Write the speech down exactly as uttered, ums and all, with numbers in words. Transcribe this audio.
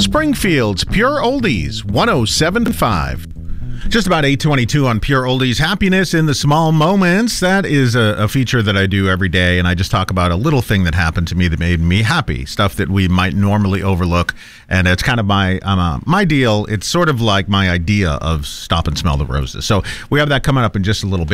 Springfield's Pure Oldies, one oh seven point five. Just about eight twenty-two on Pure Oldies. Happiness in the small moments. That is a, a feature that I do every day, and I just talk about a little thing that happened to me that made me happy, stuff that we might normally overlook, and it's kind of my um, uh, my deal. It's sort of like my idea of Stop and Smell the Roses. So we have that coming up in just a little bit.